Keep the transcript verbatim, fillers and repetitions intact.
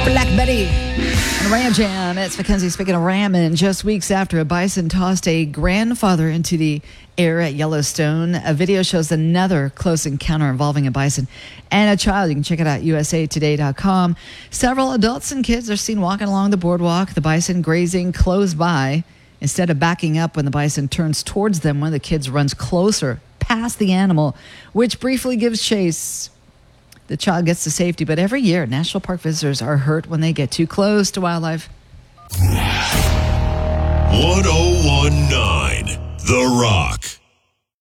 Black Betty and Ram Jam. It's Mackenzie speaking of ramming. Just weeks after a bison tossed a grandfather into the air at Yellowstone, a video shows another close encounter involving a bison and a child. You can check it out at U S A Today dot com. Several adults and kids are seen walking along the boardwalk, the bison grazing close by. Instead of backing up when the bison turns towards them, one of the kids runs closer past the animal, which briefly gives chase. The child gets to safety, but every year, national park visitors are hurt when they get too close to wildlife. one oh one point nine The Rock.